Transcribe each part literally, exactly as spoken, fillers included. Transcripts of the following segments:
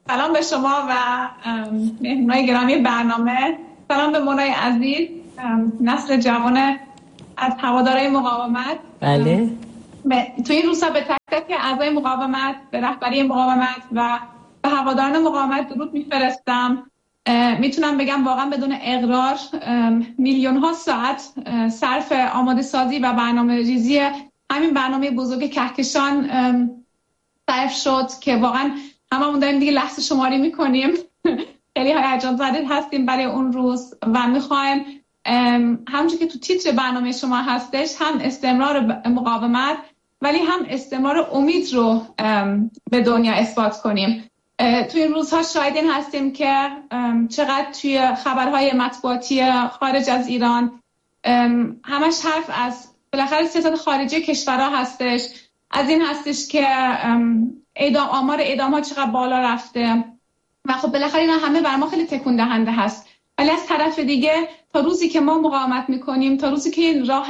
سلام به شما و مهمونای گرامی برنامه. سلام به منای عزیز، نسل جوان از هوادارهای مقاومت. بله. تو این روزها به تک تک اعضای مقاومت، به رهبری مقاومت و به هواداران مقاومت درود میفرستم. میتونم بگم واقعا بدون اغرار میلیون ها ساعت صرف آماده سازی و برنامه ریزی همین برنامه بزرگ کهکشان صرف شد که واقعا هممون داریم دیگه لحظه شماری میکنیم. خیلی هیجان زده هستیم برای اون روز و میخوایم همونجور که تو تیتر برنامه شما هستش هم استمرار مقاومت ولی هم استمرار امید رو به دنیا اثبات کنیم. توی این روزها شاهدین هستیم که چقدر توی خبرهای مطبوعاتی خارج از ایران همش حرف از بالاخره سیاست خارجی کشورها هستش، از این هستش که اعدام آمار اعدام ها چقدر بالا رفته و خب بالاخره اینا همه بر ما خیلی تکون دهنده هست. ولی از طرف دیگه تا روزی که ما مقاومت میکنیم، تا روزی که این راه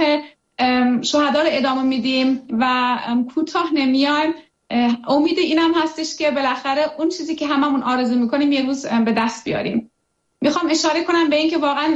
شهدا رو ادامه میدیم و کوتاه نمیایم، امید اینم هستش که بالاخره اون چیزی که هممون آرزو میکنیم یه روز به دست بیاریم. میخوام اشاره کنم به این که واقعا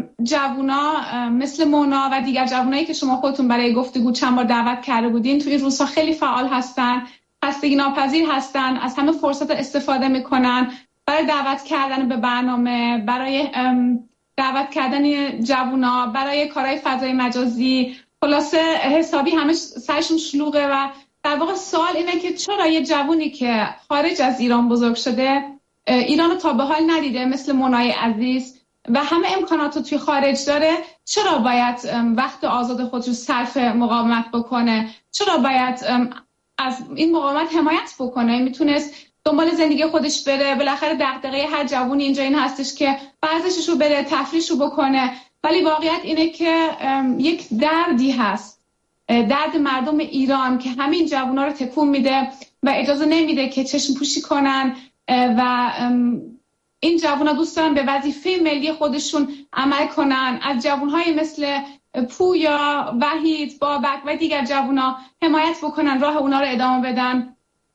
جوونا مثل مونا و دیگر جوونایی که شما خودتون برای گفتگو چند بار دعوت کرده بودین توی این روزها خیلی فعال هستن، خستگی ناپذیر هستن، از همه فرصت استفاده میکنن برای دعوت کردن به برنامه، برای دعوت کردن جوونا، برای کارهای فضای مجازی. خلاصه حسابی همه سرشون شلوغه و در واقع سوال اینه که چرا یه جوونی که خارج از ایران بزرگ شده، ایران رو تا به حال ندیده مثل منای عزیز و همه امکانات رو توی خارج داره، چرا باید وقت آزاد خود رو صرف مقاومت بکنه؟ چرا باید از این مقاومت حمایت بکنه؟ میتونست دنبال زندگی خودش بره. بالاخره دغدغه هر جوونی اینجا این هستش که ورزشش رو بره، تفریحش رو بکنه. ولی واقعیت اینه که یک دردی هست، درد مردم ایران که همین جوونا رو تکون میده و اجازه نمیده که چشم پوشی کنن و این جوونا دوست دارن به وظیفه ملی خودشون عمل کنن. از جوونهای مثل پویا، وحید، بابک و دیگر جوونا حمایت بکنن، راه اونا رو ادامه بدن.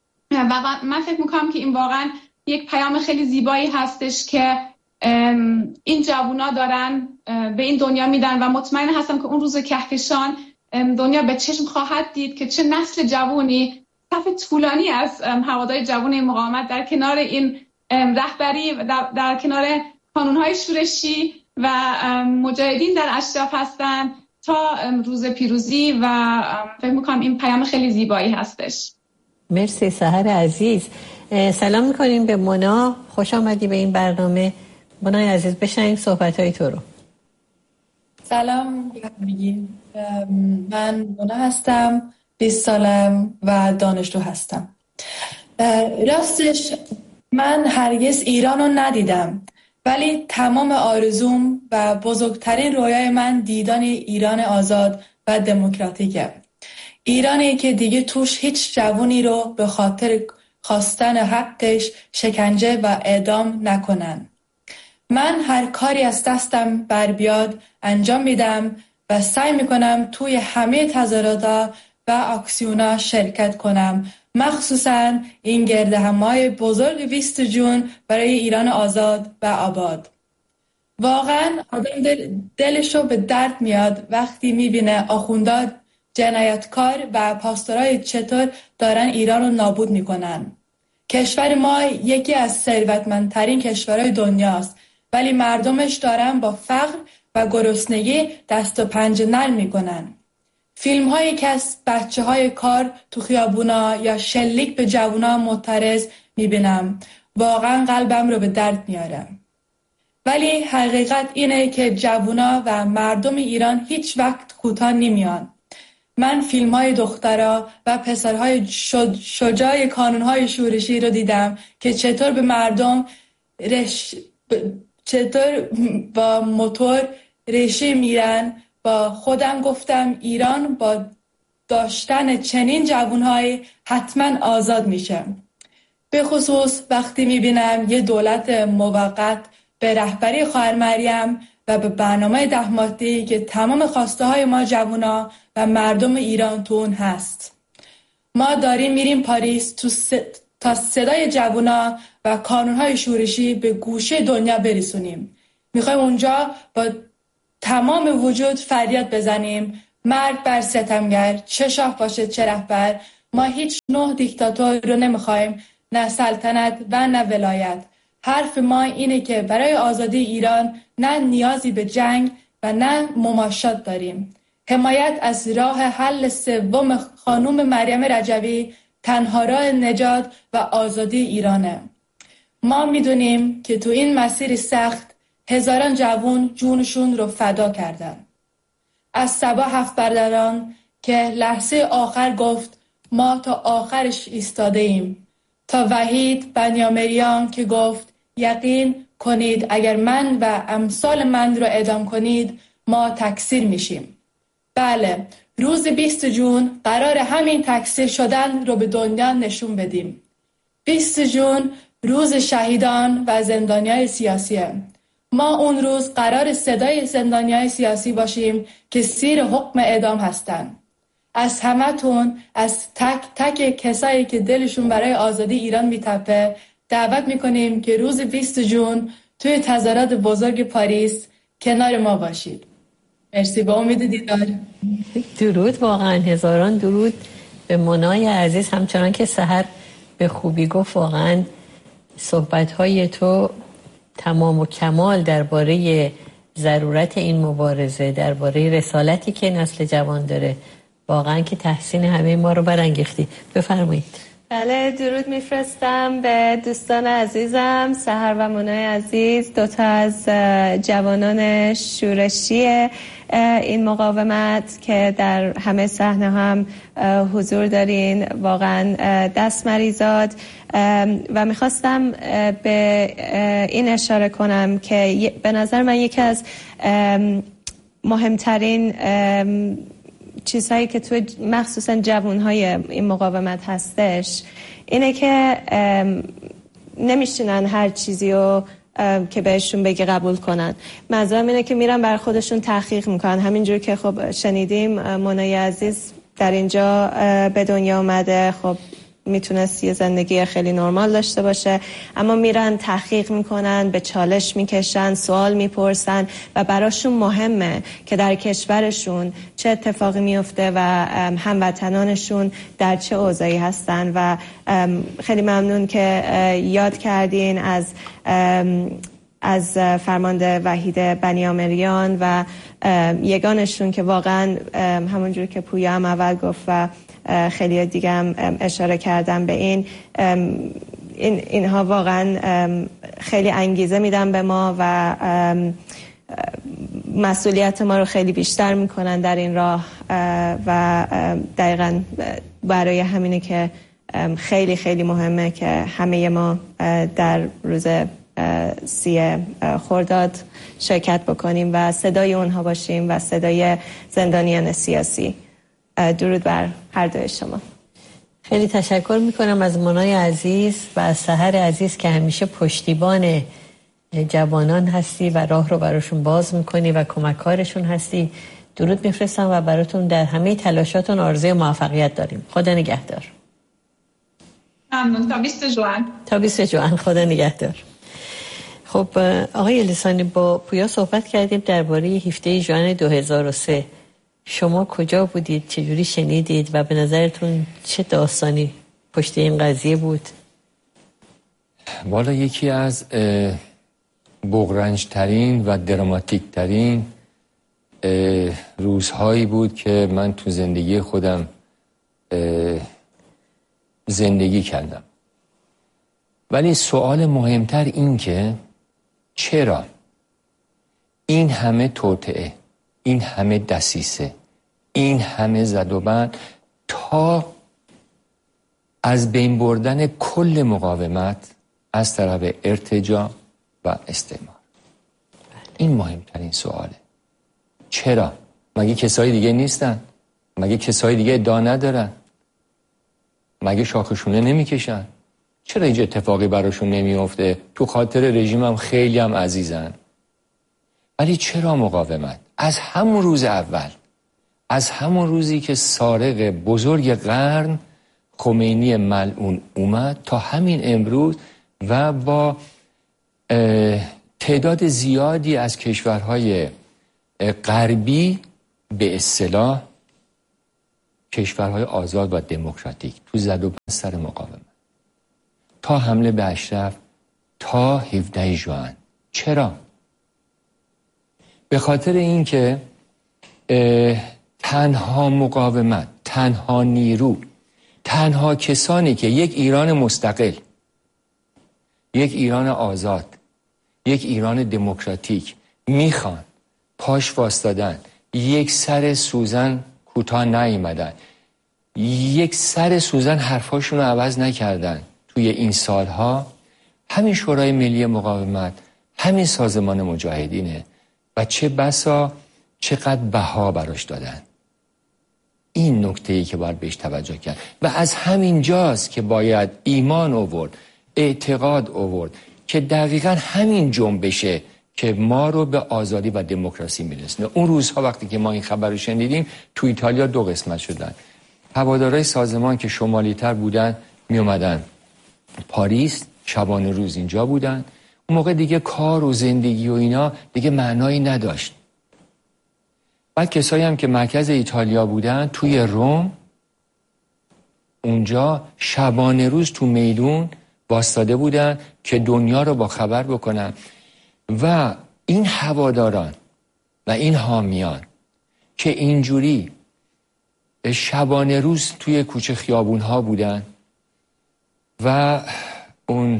و من فکر میکنم که این واقعا یک پیام خیلی زیبایی هستش که این جوونا دارن به این دنیا میدن و مطمئن هستم که اون روز کهکشان دنیا به چشم خواهد دید که چه نسل جوونی، صف طولانی از هوادار جوان مقاومت در کنار این رهبری در, در کنار کانونهای شورشی و مجاهدین در اشراف هستن تا روز پیروزی و فکر میکنم این پیام خیلی زیبایی هستش. مرسی سحر عزیز. سلام میکنیم به مونا، خوش آمدی به این برنامه. منای عزیز بشنویم صحبت‌های تو رو. سلام میگین، من مونا هستم، بیست سالم و دانشجو هستم. راستش من هرگز ایران رو ندیدم، ولی تمام آرزوم و بزرگترین رویای من دیدن ایران آزاد و دموکراتیکه. ایرانی که دیگه توش هیچ جوونی رو به خاطر خواستن حقش شکنجه و اعدام نکنن. من هر کاری از دستم بر بیاد انجام میدم و سعی میکنم توی همه تظاهرات و اکسیونا شرکت کنم، مخصوصا این گردهمای بزرگ بیست جون برای ایران آزاد و آباد. واقعا آدم دل دلشو به درد میاد وقتی میبینه آخوندا جنایتکار و پاستورای چطور دارن ایران رو نابود میکنن. کشور ما یکی از ثروتمندترین کشورهای دنیاست، ولی مردمش دارن با فقر و گرسنگی دست و پنجه نرم میکنن. فیلم هایی که از بچه های کار تو خیابونا یا شلیک به جوونا معترض میبینم، واقعا قلبم رو به درد میارم. ولی حقیقت اینه که جوونا و مردم ایران هیچ وقت کوتاه نمیان. من فیلم های دخترها و پسرهای شجاع کانونهای شورشی رو دیدم که چطور به مردم رش... چطور با موتور ریشه میرن. با خودم گفتم ایران با داشتن چنین جوانهای حتما آزاد میشه. به خصوص وقتی میبینم یه دولت موقت به رهبری خواهر مریم و به برنامه ده ماده‌ای که تمام خواسته های ما جوونا و مردم ایران تو اون هست. ما داریم میریم پاریس تو س... تا صدای جوونا و کانونهای شورشی به گوشه دنیا برسونیم. میخوایم اونجا با تمام وجود فریاد بزنیم مرگ بر ستمگر، چه شاه باشه چه رهبر. ما هیچ نوع دیکتاتور رو نمیخوایم، نه سلطنت و نه ولایت. حرف ما اینه که برای آزادی ایران نه نیازی به جنگ و نه مماشات داریم. حمایت از راه حل سوم خانم مریم رجوی تنها راه نجات و آزادی ایرانه. ما میدونیم که تو این مسیر سخت هزاران جوان جونشون رو فدا کردن. از صبا هفت برادران که لحظه آخر گفت ما تا آخرش ایستاده ایم، تا وحید بنیامریان که گفت یقین کنید اگر من و امثال من رو اعدام کنید ما تکثیر میشیم. بله، روز بیست جون قرار همین تکثیر شدن رو به دنیا نشون بدیم. بیست جون روز شهیدان و زندانیای سیاسیه. ما اون روز قرار صدای زندانیای سیاسی باشیم که زیر حکم اعدام هستن. از همتون، از تک تک کسایی که دلشون برای آزادی ایران میتپه دعوت میکنیم که روز بیست جون توی تظاهرات بزرگ پاریس کنار ما باشید. مرسی، با امید دیدار. درود، واقعا هزاران درود به منای عزیز. همچنان که سحر به خوبی گفت، واقعا صحبت‌های تو تمام و کمال درباره ضرورت این مبارزه، درباره رسالتی که نسل جوان داره، واقعا که تحسین همه ما رو برانگیختی. بفرمایید. بله، درود میفرستم به دوستان عزیزم سحر و منای عزیز، دوتا از جوانان شورشی این مقاومت که در همه صحنه هم حضور دارین. واقعا دست مریزاد. و میخواستم به این اشاره کنم که به نظر من یکی از مهمترین چیزهایی که تو مخصوصا جوانهای این مقاومت هستش اینه که نمیشینن هر چیزی رو که بهشون بگی قبول کنن. منظورم اینه که میرن بر خودشون تحقیق میکنن. همینجور که خب شنیدیم منای عزیز در اینجا به دنیا اومده، خب میتونست یه زندگی خیلی نرمال داشته باشه، اما میرن تحقیق میکنن، به چالش میکشن، سوال میپرسن و براشون مهمه که در کشورشون چه اتفاقی میفته و هموطنانشون در چه اوضاعی هستن. و خیلی ممنون که یاد کردین از از فرمانده وحید بنیامریان و یگانشون که واقعا همونجور که پویا هم اول گفت و خیلی دیگه هم اشاره کردم به این این اینها واقعا خیلی انگیزه میدن به ما و مسئولیت ما رو خیلی بیشتر میکنن در این راه و دقیقاً برای همینه که خیلی خیلی مهمه که همه ما در روز سی خرداد شرکت بکنیم و صدای اونها باشیم و صدای زندانیان سیاسی. درود بر هر دوی شما. خیلی تشکر میکنم از منای عزیز و از سحر عزیز که همیشه پشتیبان جوانان هستی و راه رو براشون باز میکنی و کمکارشون هستی. درود میفرستم و براتون در همه تلاشاتون آرزوی موفقیت داریم. خدا نگهدار. ممنون. تا بیست جوان. تا بیست جوان. خدا نگهدار. خب آقای لسانی، با پویا صحبت کردیم درباره هفده ژوئن دو هزار و سه. شما کجا بودید؟ چجوری شنیدید و به نظرتون چه داستانی پشت این قضیه بود؟ والا یکی از بغرنج ترین و دراماتیک ترین روزهایی بود که من تو زندگی خودم زندگی کردم. ولی سوال مهمتر این که چرا این همه توطئه، این همه دسیسه، این همه زد و بند تا از بین بردن کل مقاومت از طرف ارتجاع و استعمار؟ این مهمترین سواله. چرا؟ مگه کسای دیگه نیستن؟ مگه کسای دیگه ادعا ندارن؟ مگه شاخشونه نمیکشن؟ چرا هیچ اتفاقی براشون نمیفته؟ تو خاطر رژیمم خیلی هم عزیزن. ولی چرا مقاومت؟ از همون روز اول، از همون روزی که سارق بزرگ قرن خمینی ملعون اومد تا همین امروز و با تعداد زیادی از کشورهای غربی به اصطلاح کشورهای آزاد و دموکراتیک تو زد و بند سر مقاومت تا حمله به اشرف تا هفدهم ژوئن. چرا؟ به خاطر اینکه تنها مقاومت، تنها نیرو، تنها کسانی که یک ایران مستقل، یک ایران آزاد، یک ایران دموکراتیک میخوان پاش واسطادن، یک سر سوزن کوتاه نیامدن، یک سر سوزن حرفاشون رو عوض نکردن توی این سالها، همین شورای ملی مقاومت، همین سازمان مجاهدینه و چه بسا چقدر بها براش دادن. این نکته‌ای که باید بهش توجه کرد و از همین جاست که باید ایمان آورد، اعتقاد آورد که دقیقاً همین جنبشه که ما رو به آزادی و دموکراسی میرسونه. اون روزها وقتی که ما این خبر رو شنیدیم تو ایتالیا دو قسمت شدن. هوادارهای سازمان که شمالی تر بودن می اومدن پاریس، شبانه روز اینجا بودن. اون موقع دیگه کار و زندگی و اینا دیگه معنایی نداشت. بعد کسایی هم که مرکز ایتالیا بودن توی روم، اونجا شبانه روز تو میدون واسطاده بودن که دنیا رو با خبر بکنن و این هواداران و این حامیان که اینجوری شبانه روز توی کوچه خیابون ها بودن و اون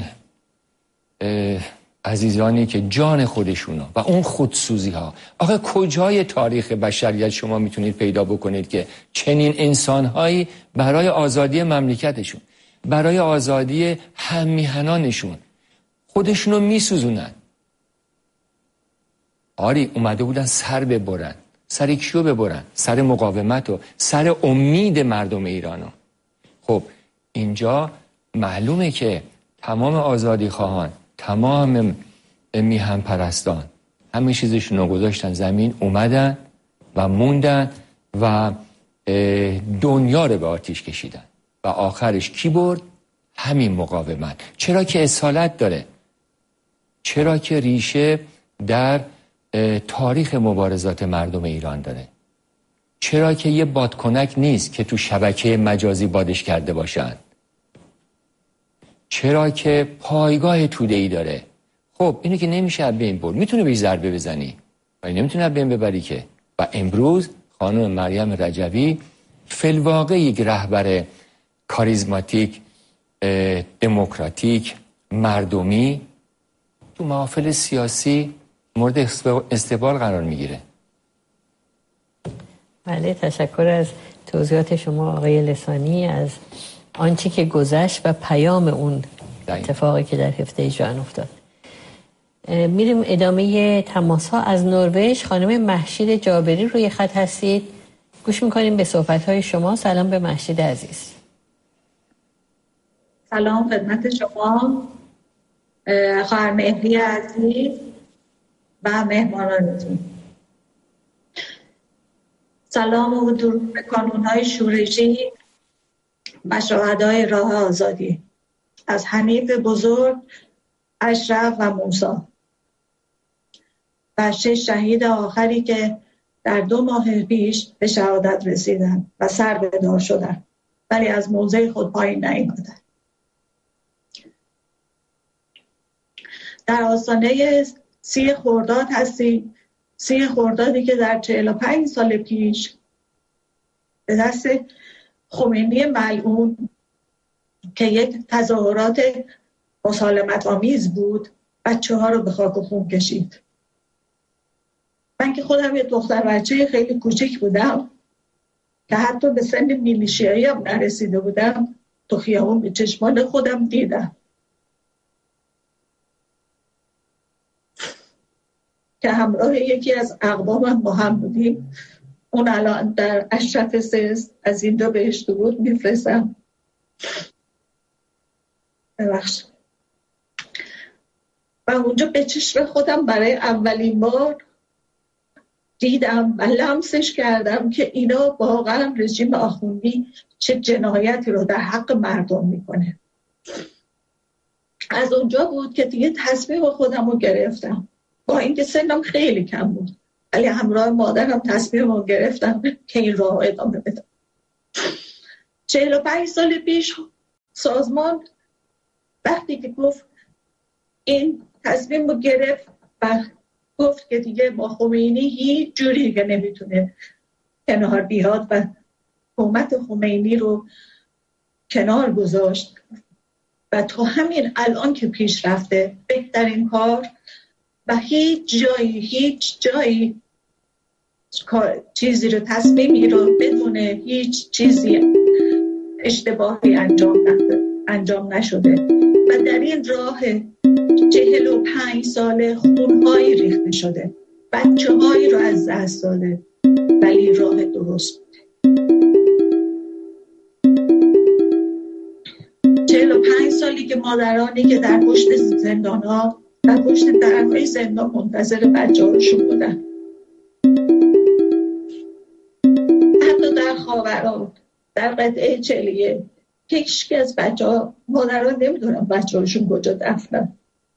عزیزانی که جان خودشونو و اون خودسوزی ها، آخه کجای تاریخ بشریت شما میتونید پیدا بکنید که چنین انسانهایی برای آزادی مملکتشون، برای آزادی هممیهنانشون خودشونو میسوزونن. آری اومده بودن سر ببرن. سر کیو ببرن؟ سر مقاومت و سر امید مردم ایرانو. خب اینجا معلومه که تمام آزادی خواهان، تمام میهن پرستان همه چیزشون رو گذاشتن زمین، اومدن و موندن و دنیا رو به آتیش کشیدن و آخرش کی برد؟ همین مقاومت. چرا که اصالت داره، چرا که ریشه در تاریخ مبارزات مردم ایران داره، چرا که یه بادکنک نیست که تو شبکه مجازی بادش کرده باشن، چرا که پایگاه توده‌ای داره. خب اینو که نمیشه از بین برد. میتونه بهش ضربه بزنی ولی نمیتونه از بین ببری که. و امروز خانم مریم رجوی فی‌الواقع یک رهبر کاریزماتیک، دموکراتیک، مردمی تو محافل سیاسی مورد استقبال قرار میگیره. بله، تشکر از توضیحات شما آقای لسانی از آنچه که گذشت و پیام اون اتفاقی که در هفته ژوئن افتاد. میریم ادامه تماس ها. از نروژ خانم مهشید جابری روی خط هستید، گوش میکنیم به صحبت های شما. سلام به مهشید عزیز. سلام خدمت شما خواهر مهری عزیز و مهمانانتون. سلام و درود به کانون‌های شورشی و شهدای راه آزادی، از حنیف بزرگ، اشرف و موسی و شش شهید آخری که در دو ماه پیش به شهادت رسیدن و سر به دار شدن ولی از موضع خود پایین نیامدن. در آستانه سی خرداد هستیم، سی خردادی که در چهل و پنج سال پیش به دست خمینی ملعون که یک تظاهرات مسالمت آمیز بود بچه ها رو به خاک و خون کشید. من که خودم یه دختر بچه خیلی کوچک بودم که حتی به سن میلیشیایی هم نرسیده بودم، تو خیابون به چشمان خودم دیدم که همراه یکی از اقوامم با هم بودیم. اون الان در اشرف سست از اینجا بهش درود میفرستم. ببخشید. و اونجا به چشم خودم برای اولین بار دیدم و لمسش کردم که اینا واقعا رژیم آخوندی چه جنایتی رو در حق مردم میکنه. از اونجا بود که دیگه تصمیم خودم رو گرفتم، با اینکه سنم خیلی کم بود ولی همراه مادرم تصمیم رو گرفتم که این راه ادامه بدم. چهل و پنج سال پیش سازمان وقتی که گفت این تصمیم رو گرفت و گفت که دیگه با خمینی هیچ جوری که نمیتونه کنار بیاد و حکومت خمینی رو کنار گذاشت و تا همین الان که پیش رفته بهترین کار و هیچ جایی هیچ جایی چیزی رو تصمیمی رو بدون هیچ چیزی اشتباهی انجام انجام نشده و در این راه چهل و پنج سال خونهایی ریخته شده، بچه هایی رو از دست داده ولی راه درست بوده. چهل و پنج سالی که مادرانی که در پشت زندان ها در پشت درهای زندان منتظر بچه هاشون بودن، حتی در خاوران در قطعه چلیه که هیچ از بچه ها مادران نمیدونن بچه هاشون کجا دفنن.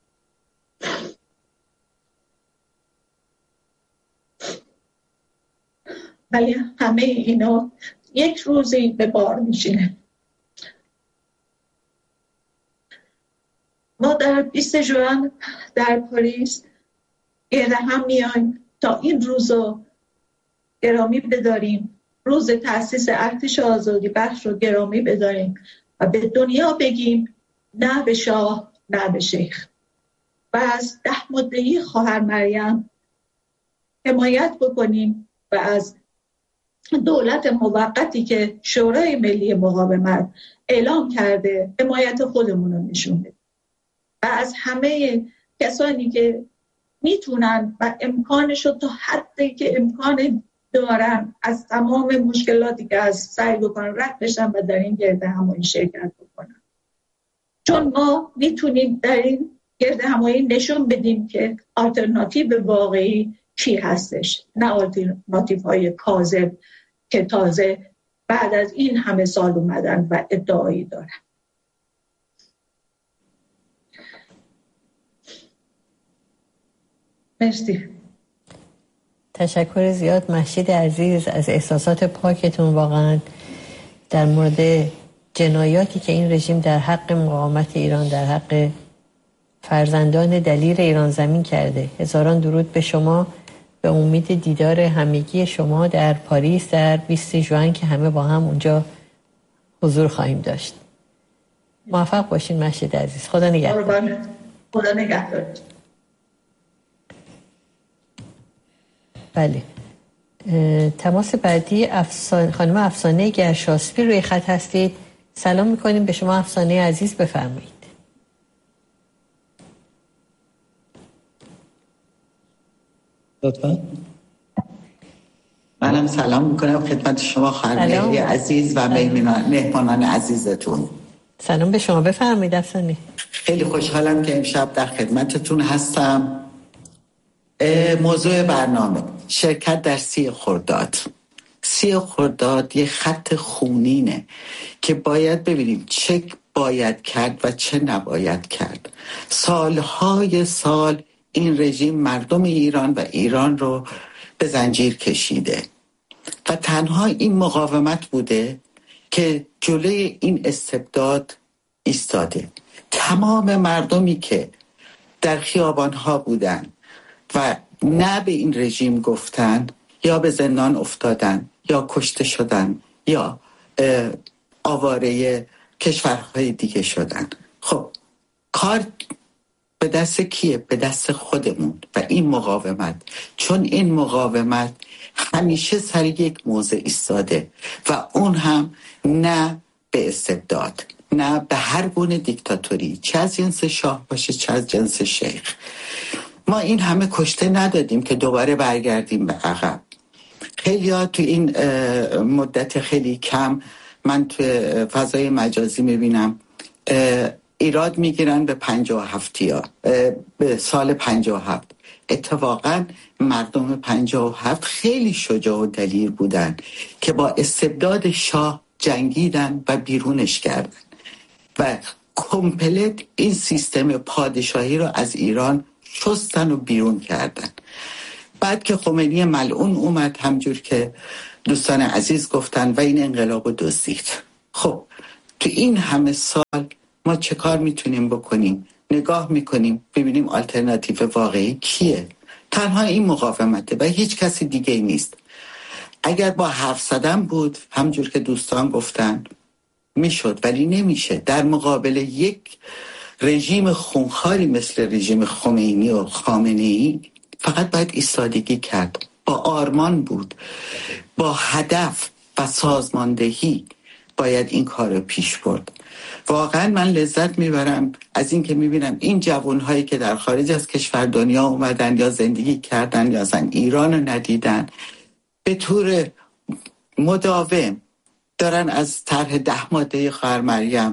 ولی همه اینا یک روزی به بار میشینه. ما در بیست ژوئن در پاریس گرد هم میایم تا این روزو گرامی بداریم، روز تأسیس ارتش آزادی بخش رو گرامی بداریم و به دنیا بگیم نه به شاه نه به شیخ و از ده مدعی خواهر مریم حمایت بکنیم و از دولت موقتی که شورای ملی مقاومت اعلام کرده حمایت خودمون رو نشون بدیم و از همه کسانی که میتونن و امکانش رو تا حدی که امکان دارن از تمام مشکلاتی که از سعی بکنن رد بشن و در این گرد همایی شرکت بکنن، چون ما میتونیم در این گرد همایی نشون بدیم که آلترناتیو واقعی چی هستش، نه آلترناتیو های کاذب که تازه بعد از این همه سال اومدن و ادعایی دارن. مرسی. تشکر زیاد مهشید عزیز از احساسات پاکتون، واقعا در مورد جنایاتی که این رژیم در حق مقاومت ایران، در حق فرزندان دلیر ایران زمین کرده. هزاران درود به شما، به امید دیدار همگی شما در پاریس در بیست ژوئن که همه با هم اونجا حضور خواهیم داشت. موفق باشین مهشید عزیز. خدا نگهدار. خدا نگهدار. بله. تماس بعدی افسان... خانم افسانه گرشاسبی روی خط هستید. سلام میکنیم به شما افسانه عزیز، بفرمایید. لطفا. منم سلام میکنم خدمت شما خانم عزیز و مهمانان عزیزتون. سلام به شما، بفرمایید افسانه. خیلی خوشحالم که امشب در خدمتتون هستم. موضوع برنامه شرکت در سی خرداد. سی خرداد یه خط خونینه که باید ببینیم چه باید کرد و چه نباید کرد. سالهای سال این رژیم مردم ایران و ایران رو به زنجیر کشیده و تنها این مقاومت بوده که جلوی این استبداد ایستاده. تمام مردمی که در خیابانها بودن و نه به این رژیم گفتن یا به زندان افتادن یا کشته شدن یا آواره کشورهای دیگه شدن. خب کار به دست کیه؟ به دست خودمون و این مقاومت، چون این مقاومت همیشه سر یک موضع ایستاده و اون هم نه به استبداد، نه به هر گونه دیکتاتوری، چه از جنس شاه باشه چه از جنس شیخ. ما این همه کشته ندادیم که دوباره برگردیم به عقب. خیلی ها تو این مدت خیلی کم من تو فضای مجازی میبینم ایراد میگیرن به پنجاه و هفت یا به سال پنجاه و هفت. اتفاقا مردم پنجاه و هفت خیلی شجاع و دلیر بودن که با استبداد شاه جنگیدن و بیرونش کردن و کمپلت این سیستم پادشاهی رو از ایران شستن و بیرون کردن. بعد که خمینی ملعون اومد، همجور که دوستان عزیز گفتن، و این انقلاب رو دزدید. خب تو این همه سال ما چه کار میتونیم بکنیم؟ نگاه میکنیم ببینیم آلترناتیو واقعی کیه؟ تنها این مقاومته و هیچ کسی دیگه ای نیست. اگر با حرف زدن بود، همجور که دوستان گفتن، میشد، ولی نمیشه. در مقابل یک رژیم خونخواری مثل رژیم خمینی و خامنه‌ای فقط باید ایستادگی کرد. با آرمان بود، با هدف و سازماندهی باید این کار رو پیش برد. واقعا من لذت میبرم از این که میبینم این جوانهایی که در خارج از کشور دنیا اومدن یا زندگی کردن یا اصلا ایران رو ندیدن، به طور مداوم دارن از طرح ده ماده خواهر مریم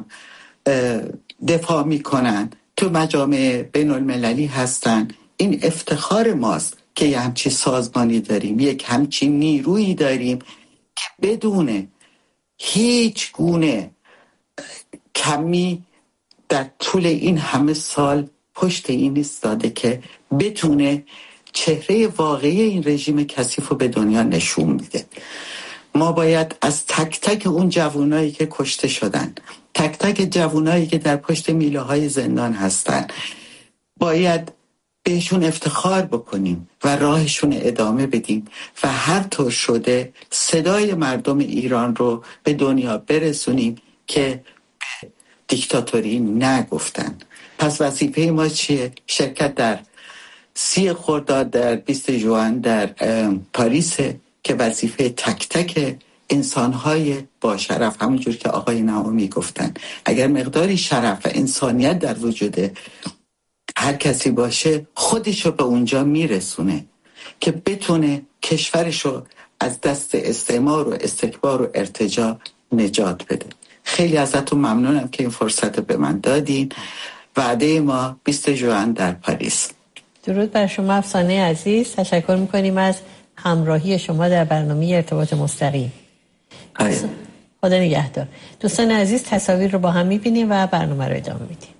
دفاع میکنن، تو مجامع بین المللی هستن. این افتخار ماست که یه همچین سازمانی داریم، یک همچین نیرویی داریم که بدون هیچ گونه کمی در طول این همه سال پشت این ایستاده که بتونه چهره واقعی این رژیم کثیف رو به دنیا نشون میده. ما باید از تک تک اون جوانایی که کشته شدن، تک تک جوانایی که در پشت میله های زندان هستن، باید بهشون افتخار بکنیم و راهشون ادامه بدیم و هر طور شده صدای مردم ایران رو به دنیا برسونیم که دیکتاتوری نگفتن. پس وظیفه ما چیه؟ شرکت در سی خرداد در بیست ژوئن در پاریس که وظیفه تک تک انسان‌های با شرف، همونجور که آقای نعامی گفتن، اگر مقداری شرف و انسانیت در وجود هر کسی باشه، خودشو به اونجا میرسونه که بتونه کشورشو از دست استعمار و استکبار و ارتجاع نجات بده. خیلی ازتون ممنونم که این فرصت رو به من دادین. وعده ما بیست ژوئن در پاریس. درود بر شما افسانه عزیز، تشکر میکنیم از همراهی شما در برنامه ارتباط مستقیم. خدا نگهدار. دوستان عزیز، تصاویر رو با هم میبینیم و برنامه رو ادامه میدیم.